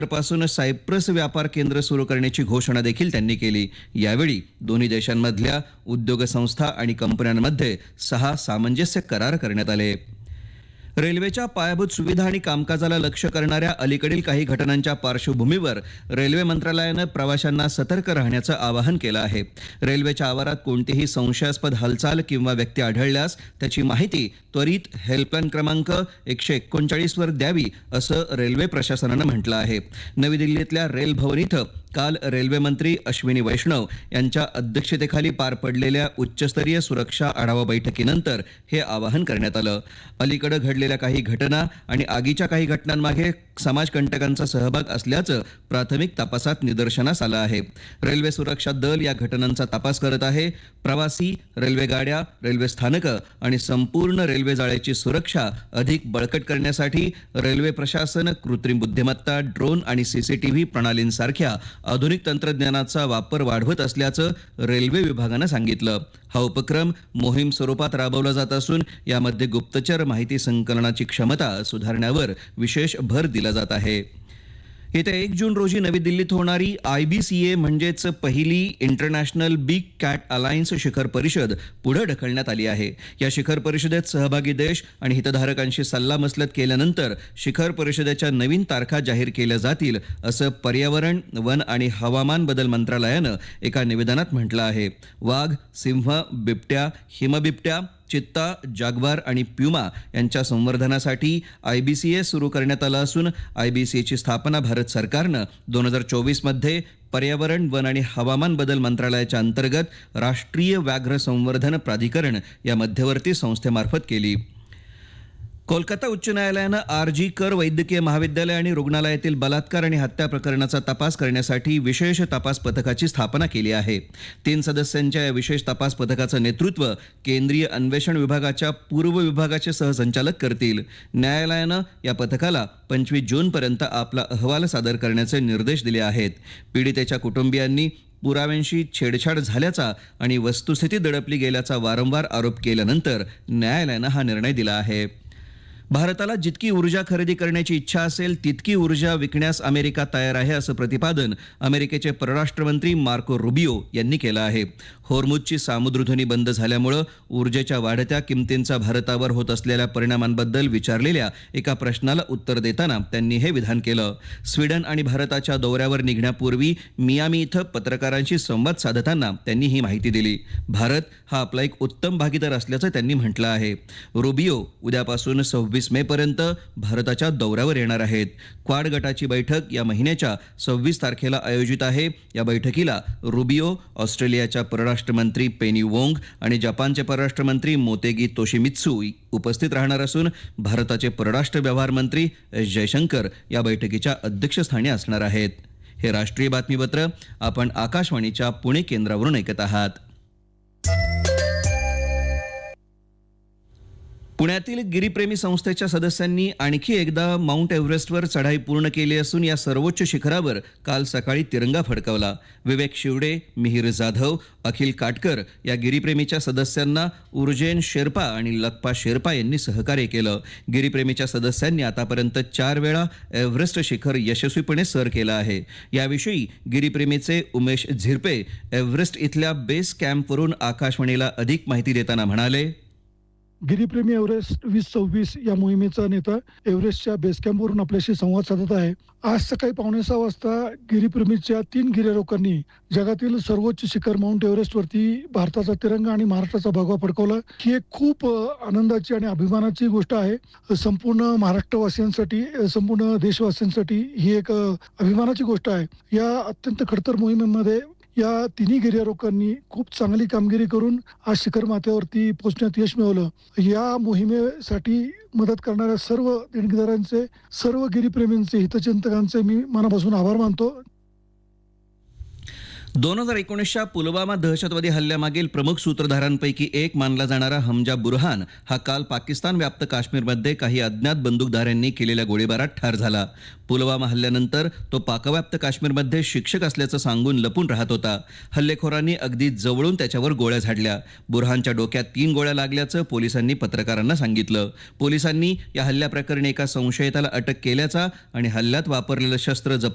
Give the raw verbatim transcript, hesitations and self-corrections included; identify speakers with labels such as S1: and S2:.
S1: पासून सायप्रस व्यापार केंद्र सुरू करण्याची घोषणा देखील त्यांनी केली। यावेळी दोन्ही देशांमधल्या उद्योग संस्था आणि कंपन्यांमध्ये सहा सामंजस्य करार करण्यात आले। रेल्वेच्या पायाभूत सुविधा आणि कामकाजाला लक्ष्य करणाऱ्या अलीकडील काही घटनांच्या पार्श्वभूमीवर रेल्वे मंत्रालयाने प्रवाशांना सतर्क राहण्याचं आवाहन केलं आहे। रेल्वेच्या आवारात कोणतीही संशयास्पद हालचाल किंवा व्यक्ती आढळल्यास त्याची माहिती त्वरित हेल्पलाईन क्रमांक एकशे एकोणचाळीस वर द्यावी असं रेल्वे प्रशासनानं म्हटलं आहे। नवी दिल्लीतल्या रेल भवन इथं काल रेल्वे मंत्री अश्विनी वैष्णव यांच्या अध्यक्षतेखाली पार पडलेल्या उच्चस्तरीय सुरक्षा आढावा बैठकीनंतर हे आवाहन करण्यात आलं। अलीकडे घडलेल्या काही घटना आणि आगीच्या काही घटनांमागे समाजकंटकांचा सहभाग असल्याचं प्राथमिक तपासात निदर्शनास आलं आहे। रेल्वे सुरक्षा दल या घटनांचा तपास करत आहे। प्रवासी, रेल्वे गाड्या, रेल्वे स्थानकं आणि संपूर्ण रेल्वे जाळ्याची सुरक्षा अधिक बळकट करण्यासाठी रेल्वे प्रशासन कृत्रिम बुद्धिमत्ता, ड्रोन आणि सीसीटीव्ही प्रणालींसारख्या आधुनिक तंत्रज्ञानाचा वापर वाढवत असल्याचं रेल्वे विभागानं सांगितलं। हा उपक्रम मोहीम स्वरूपात राबवला जात असून यामध्ये गुप्तचर माहिती संकलनाची क्षमता सुधारण्यावर विशेष भर दिला जात आहे। येत्या एक जून रोजी नवी दिल्लीत होणारी आय बी सी ए म्हणजेच पहिली इंटरनॅशनल बिग कॅट अलायन्स शिखर परिषद पुढे ढकलण्यात आली आहे। या शिखर परिषदेत सहभागी देश आणि हितधारकांशी सल्लामसलत केल्यानंतर शिखर परिषदेच्या नवीन तारखा जाहीर केल्या जातील असं पर्यावरण, वन आणि हवामान बदल मंत्रालयानं एका निवेदनात म्हटलं आहे। वाघ, सिंह, बिबट्या, हिमबिबट्या, चित्ता, जाग्वार आणि प्युमा यांच्या संवर्धनासाठी आय बी सी ए सुरू करण्यात आलं असून आय बी सी एची स्थापना भारत सरकारनं दोन हजार चोवीस मध्ये पर्यावरण, वन आणि हवामान बदल मंत्रालयाच्या अंतर्गत राष्ट्रीय व्याघ्र संवर्धन प्राधिकरण या मध्यवर्ती संस्थेमार्फत केली। कोलकाता उच्च न्यायालयानं आर जी कर वैद्यकीय महाविद्यालय आणि रुग्णालयातील बलात्कार आणि हत्या प्रकरणाचा तपास करण्यासाठी विशेष तपास पथकाची स्थापना केली आहे। तीन सदस्यांच्या या विशेष तपास पथकाचं नेतृत्व केंद्रीय अन्वेषण विभागाच्या पूर्व विभागाचे सहसंचालक करतील। न्यायालयानं या पथकाला पंचवीस जूनपर्यंत आपला अहवाल सादर करण्याचे निर्देश दिले आहेत। पीडितेच्या कुटुंबियांनी पुराव्यांशी छेडछाड झाल्याचा आणि वस्तुस्थिती दडपली गेल्याचा वारंवार आरोप केल्यानंतर न्यायालयानं हा निर्णय दिला आहे। भारताला जितकी ऊर्जा खरेदी करण्याची इच्छा असेल तितकी ऊर्जा विकण्यास अमेरिका तयार आहे असं प्रतिपादन अमेरिकेचे परराष्ट्र मंत्री मार्को रुबियो यांनी केलं आहे। होर्मुझची सामुद्रधुनी बंद झाल्यामुळे ऊर्जेच्या वाढत्या किमतींचा भारतावर होत असलेल्या परिणामांबद्दल विचारलेल्या एका प्रश्नाला उत्तर देताना त्यांनी हे विधान केलं। स्वीडन आणि भारताच्या दौऱ्यावर निघण्यापूर्वी मियामी इथं पत्रकारांशी संवाद साधताना त्यांनी ही माहिती दिली। भारत हा आपला एक उत्तम भागीदार असल्याचं त्यांनी म्हटलं आहे। रुबियो उद्यापासून सव्वीस मे पर्यंत भारताच्या दौऱ्यावर येणार आहेत। क्वाड गटाची बैठक या महिन्याच्या सव्वीस तारखेला आयोजित आहे। या बैठकीला रुबियो, ऑस्ट्रेलियाच्या परराष्ट्र मंत्री पेनी वोंग आणि जपानचे परराष्ट्र मंत्री मोतेगी तोशिमित्सू उपस्थित राहणार असून भारताचे परराष्ट्र व्यवहार मंत्री एस जयशंकर या बैठकीच्या अध्यक्षस्थानी असणार आहेत। हे राष्ट्रीय बातमीपत्र आपण आकाशवाणीच्या पुणे केंद्रावरून ऐकत आहात। पुण्यातील गिरीप्रेमी संस्थेच्या सदस्यांनी आणखी एकदा माउंट एव्हरेस्टवर चढाई पूर्ण केली असून या सर्वोच्च शिखरावर काल सकाळी तिरंगा फडकवला। विवेक शिवडे, मिहिर जाधव, अखिल काटकर या गिरीप्रेमीच्या सदस्यांना उर्जेन शेर्पा आणि लकपा शेर्पा यांनी सहकार्य केलं। गिरीप्रेमीच्या सदस्यांनी आतापर्यंत चार वेळा एव्हरेस्ट शिखर यशस्वीपणे सर केलं आहे। याविषयी गिरीप्रेमीचे उमेश झिरपे एव्हरेस्ट इथल्या बेस कॅम्पवरून आकाशवाणीला अधिक माहिती देताना म्हणाले,
S2: गिरीप्रेमी एव्हरेस्ट वीस सव्वीस या मोहिमेचा नेता एव्हरेस्टच्या बेस कॅम्पवरून आपल्याशी संवाद साधत आहे। आज सकाळी पावणे सहा वाजता गिरीप्रेमीच्या तीन गिर्यारोहकांनी जगातील सर्वोच्च शिखर माउंट एव्हरेस्टवरती भारताचा तिरंगा आणि महाराष्ट्राचा भगवा फडकवला। ही एक खूप आनंदाची आणि अभिमानाची गोष्ट आहे। संपूर्ण महाराष्ट्रवासियांसाठी, संपूर्ण देशवासियांसाठी ही एक अभिमानाची गोष्ट आहे। या अत्यंत खडतर मोहिमेमध्ये या तिन्ही गिर्यारोहकांनी खूप चांगली कामगिरी करून आज शिखर माथ्यावरती पोहोचण्यात यश मिळवलं। या मोहिमेसाठी मदत करणाऱ्या सर्व देणगीदारांचे, सर्व गिरीप्रेमींचे, हितचिंतकांचे मी मनापासून आभार मानतो।
S1: दोन हजार एकोणीसच्या पुलवामा दहशतवादी हल्ल्यामागील प्रमुख सूत्रधारांपैकी एक मानला जाणारा हमजा बुरहान हा काल पाकिस्तान व्याप्त काश्मीरमध्ये काही अज्ञात बंदूकधाऱ्यांनी केलेल्या गोळीबारात ठार झाला। पुलवामा हल्ल्यानंतर तो पाकव्याप्त काश्मीरमध्ये शिक्षक असल्याचं सांगून लपून राहत होता। हल्लेखोरांनी अगदी जवळून त्याच्यावर गोळ्या झाडल्या। बुरहानच्या डोक्यात तीन गोळ्या लागल्याचं पोलिसांनी पत्रकारांना सांगितलं। पोलिसांनी या हल्ल्याप्रकरणी एका संशयिताला अटक केल्याचा आणि हल्ल्यात वापरलेलं शस्त्र जप्त